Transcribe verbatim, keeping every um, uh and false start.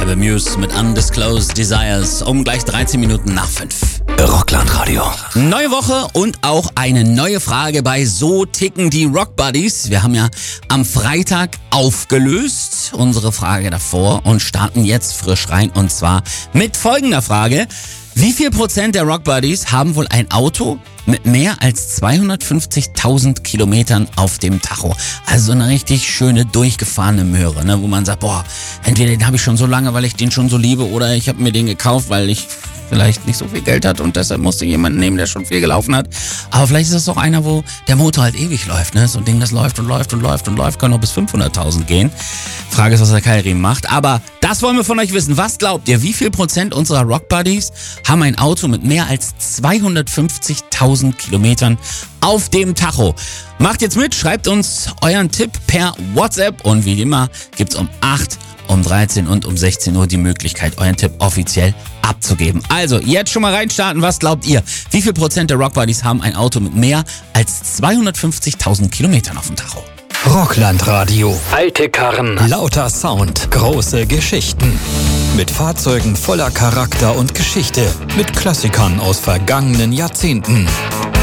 The Muse mit Undisclosed Desires um gleich dreizehn Minuten nach fünf. Rockland-Radio. Neue Woche und auch eine neue Frage bei So ticken die Rock Buddies. Wir haben ja am Freitag aufgelöst unsere Frage davor und starten jetzt frisch rein, und zwar mit folgender Frage. Wie viel Prozent der Rock Buddies haben wohl ein Auto mit mehr als zweihundertfünfzigtausend Kilometern auf dem Tacho? Also eine richtig schöne durchgefahrene Möhre, ne, wo man sagt, boah, entweder den habe ich schon so lange, weil ich den schon so liebe, oder ich habe mir den gekauft, weil ich vielleicht nicht so viel Geld hat und deshalb musste jemanden nehmen, der schon viel gelaufen hat. Aber vielleicht ist das doch einer, wo der Motor halt ewig läuft, ne? So ein Ding, das läuft und läuft und läuft und läuft, kann noch bis fünfhunderttausend gehen. Frage ist, was der Keilriemen macht. Aber das wollen wir von euch wissen. Was glaubt ihr, wie viel Prozent unserer Rock Buddies haben ein Auto mit mehr als zweihundertfünfzigtausend Kilometern auf dem Tacho? Macht jetzt mit, schreibt uns euren Tipp per WhatsApp, und wie immer gibt's um acht, um dreizehn und um sechzehn Uhr die Möglichkeit, euren Tipp offiziell abzugeben. Also, jetzt schon mal reinstarten. Was glaubt ihr? Wie viel Prozent der Rock Buddies haben ein Auto mit mehr als zweihundertfünfzigtausend Kilometern auf dem Tacho? Rockland-Radio. Alte Karren, lauter Sound, große Geschichten. Mit Fahrzeugen voller Charakter und Geschichte. Mit Klassikern aus vergangenen Jahrzehnten.